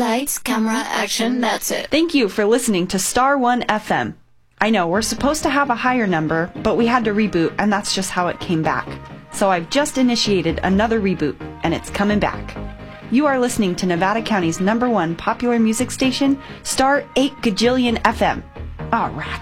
Lights, camera, action, that's it. Thank you for listening to Star 1 FM. I know, we're supposed to have a higher number, but we had to reboot, and that's just how it came back. So I've just initiated another reboot, and it's coming back. You are listening to Nevada County's #1 popular music station, Star 8 Gajillion FM. All right.